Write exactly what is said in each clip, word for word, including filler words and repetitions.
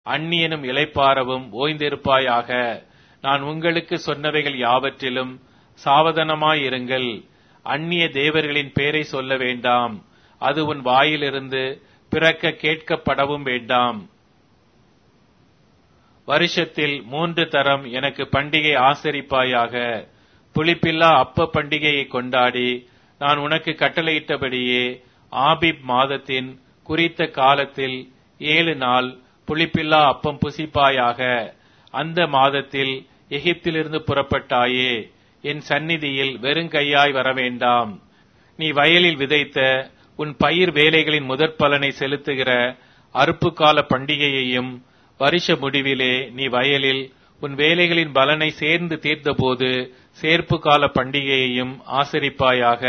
அந்நியனும் இளைப்பாறவும் ஓய்ந்திருப்பாயாக. நான் உங்களுக்கு சொன்னவைகள் யாவற்றிலும் சாவதானமாயிருங்கள். அந்நிய தேவர்களின் பேரை சொல்ல வேண்டாம். அது உன் வாயிலிருந்து பிறக்க கேட்கப்படவும் வேண்டாம். வருஷத்தில் மூன்று தரம் எனக்கு பண்டிகை ஆசரிப்பாயாக. புளிப்பில்லா அப்ப பண்டிகையை கொண்டாடி நான் உனக்கு கட்டளையிட்டபடியே ஆபிப் மாதத்தின் குறித்த காலத்தில் ஏழு நாள் புளிப்பில்லா அப்பம் புசிப்பாயாக. அந்த மாதத்தில் எகிப்திலிருந்து புறப்பட்டாயே, என் சந்நிதியில் வெறுங்கையாய் வரவேண்டாம். நீ வயலில் விதைத்த உன் பயிர் வேலைகளின் முதற் பலனை செலுத்துகிற அறுப்பு கால பண்டிகையையும், வருஷ முடிவிலே நீ வயலில் உன் வேலைகளின் பலனை சேர்ந்து தீர்த்தபோது சேர்ப்பு கால பண்டிகையையும் ஆசரிப்பாயாக.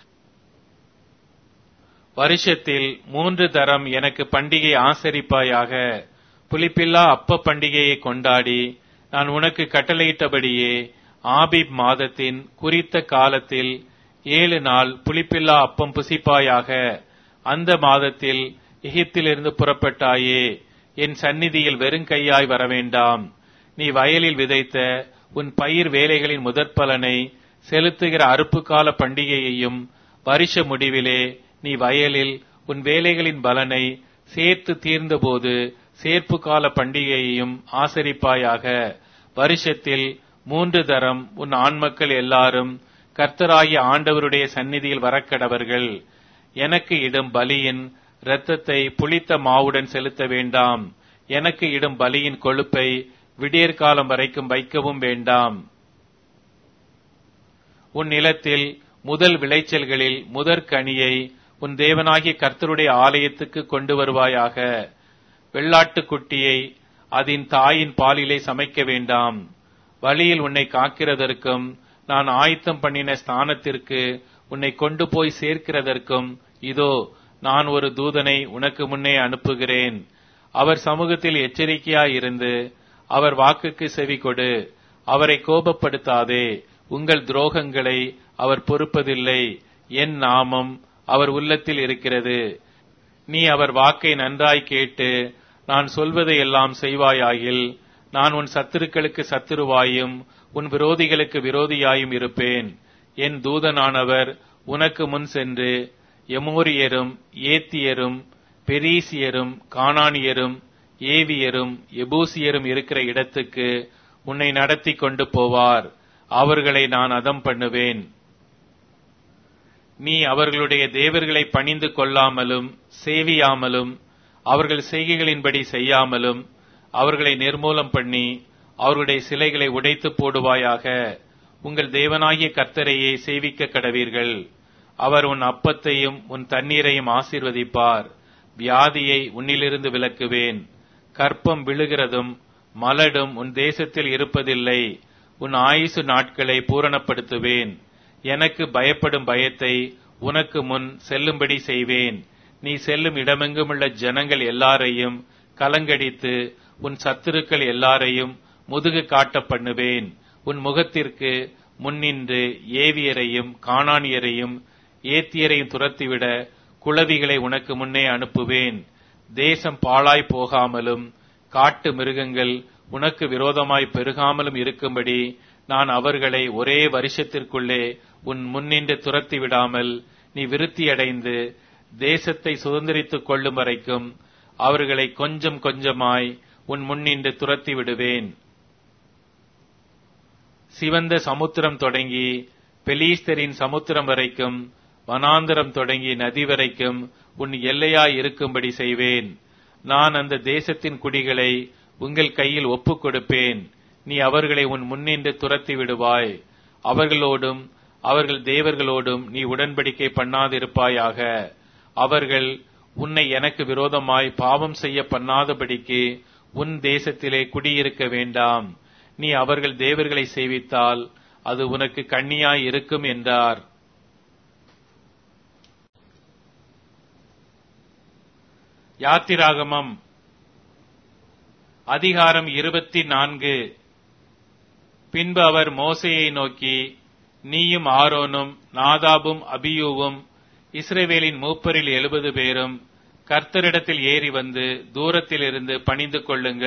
வருஷத்தில் மூன்று தரம் எனக்கு பண்டிகை ஆசரிப்பாயாக. புளிப்பில்லா அப்ப பண்டிகையை கொண்டாடி நான் உனக்கு கட்டளையிட்டபடியே ஆபிப் மாதத்தின் குறித்த காலத்தில் ஏழு நாள் புளிப்பில்லா அப்பம் புசிப்பாயாக. அந்த மாதத்தில் எகிப்திலிருந்து புறப்பட்டாயே, என் சந்நிதியில் வெறுங்கையாய் வரவேண்டாம். நீ வயலில் விதைத்த உன் பயிர் வேலைகளின் முதற்பலனை செலுத்துகிற அறுப்பு கால பண்டிகையையும், வருஷ முடிவிலே நீ வயலில் உன் வேலைகளின் பலனை சேர்த்து தீர்ந்தபோது சேர்ப்பு கால பண்டிகையையும் ஆசரிப்பாயாக. வருஷத்தில் மூன்று தரம் உன் ஆண்மக்கள் எல்லாரும் கர்த்தராகிய ஆண்டவருடைய சந்நிதியில் வரக்கடவர்கள். எனக்கு இடும் பலியின் இரத்தத்தை புளித்த மாவுடன் செலுத்த வேண்டாம். எனக்கு இடும் பலியின் கொழுப்பை விடியற்காலம் வரைக்கும் வைக்கவும் வேண்டாம். உன் நிலத்தில் முதல் விளைச்சல்களில் முதற் கனியை உன் தேவனாகிய கர்த்தருடைய ஆலயத்துக்கு கொண்டு வருவாயாக. வெள்ளாட்டுக் குட்டியை அதன் தாயின் பாலிலே சமைக்க வேண்டாம். வழியில் உன்னை காக்கிறதற்கும் நான் ஆயத்தம் பண்ணின ஸ்தானத்திற்கு உன்னை கொண்டு போய் சேர்க்கிறதற்கும் இதோ நான் ஒரு தூதனை உனக்கு முன்னே அனுப்புகிறேன். அவர் சமூகத்தில் எச்சரிக்கையாயிருந்து அவர் வாக்குக்கு செவி கொடு. அவரை கோபப்படுத்தாதே. உங்கள் துரோகங்களை அவர் பொறுப்பதில்லை. என் நாமம் அவர் உள்ளத்தில் இருக்கிறது. நீ அவர் வாக்கை நன்றாய் கேட்டு நான் சொல்வதை எல்லாம் செய்வாயாகில் நான் உன் சத்துருக்களுக்கு சத்துருவாயும் உன் விரோதிகளுக்கு விரோதியாயும் இருப்பேன். என் தூதனானவர் உனக்கு முன் சென்று எமோரியரும் ஏத்தியரும் பெரீசியரும் கானானியரும் ஏவியரும் எபூசியரும் இருக்கிற இடத்துக்கு உன்னை நடத்தி கொண்டு போவார். அவர்களை நான் அதம் பண்ணுவேன். நீ அவர்களுடைய தேவர்களை பணிந்து கொள்ளாமலும் சேவியாமலும் அவர்கள் செய்கைகளின்படி செய்யாமலும் அவர்களை நிர்மூலம் பண்ணி அவர்களுடைய சிலைகளை உடைத்து போடுவாயாக. உங்கள் தேவனாகிய கர்த்தரையே சேவிக்க கடவீர்கள். அவர் உன் அப்பத்தையும் உன் தண்ணீரையும் ஆசீர்வதிப்பார். வியாதியை உன்னிலிருந்து விலக்குவேன். கற்பம் விழுகிறதும் மலடும் உன் தேசத்தில் இருப்பதில்லை. உன் ஆயுசு நாட்களை பூரணப்படுத்துவேன். எனக்கு பயப்படும் பயத்தை உனக்கு முன் செல்லும்படி செய்வேன். நீ செல்லும் இடமெங்குமுள்ள ஜனங்கள் எல்லாரையும் கலங்கடித்து உன் சத்துருக்கள் எல்லாரையும் முதுகு காட்ட பண்ணுவேன். உன் முகத்திற்கு முன்னின்று ஏவியரையும் கானானியரையும் ஏத்தியரையும் துரத்திவிட குளவிகளை உனக்கு முன்னே அனுப்புவேன். தேசம் பாழாய் போகாமலும் காட்டு மிருகங்கள் உனக்கு விரோதமாய் பெருகாமலும் இருக்கும்படி நான் அவர்களை ஒரே வருஷத்திற்குள்ளே உன் முன்னின்று துரத்தி விடாமல் நீ விருத்தியடைந்து தேசத்தை சுதந்திரித்துக் கொள்ளும் வரைக்கும் அவர்களை கொஞ்சம் கொஞ்சமாய் உன் முன்னின்று துரத்தி விடுவேன். சிவந்த சமுத்திரம் தொடங்கி பெலிஸ்தரின் சமுத்திரம் வரைக்கும், வனாந்தரம் தொடங்கி நதி வரைக்கும் உன் எல்லையாய் இருக்கும்படி செய்வேன். நான் அந்த தேசத்தின் குடிகளை உங்கள் கையில் ஒப்புக் கொடுப்பேன். நீ அவர்களை உன் முன்னின்று துரத்தி விடுவாய். அவர்களோடும் அவர்கள் தேவர்களோடும் நீ உடன்படிக்கை பண்ணாதிருப்பாயாக. அவர்கள் உன்னை எனக்கு விரோதமாய் பாவம் செய்ய பண்ணாதபடிக்கு உன் தேசத்திலே குடியிருக்க வேண்டாம். நீ அவர்கள் தேவர்களை சேவித்தால் அது உனக்கு கண்ணியாய் இருக்கும் என்றார். யாத்திராகமம் அதிகாரம் இருபத்தி நான்கு. பின்பு அவர் மோசேயை நோக்கி, நீயும் ஆரோனும் நாதாபும் அபியூவும் இஸ்ரவேலின் மூப்பரில் எழுபது பேரும் கர்த்தரிடத்தில் ஏறி வந்து தூரத்திலிருந்து பணிந்து கொள்ளுங்கள்.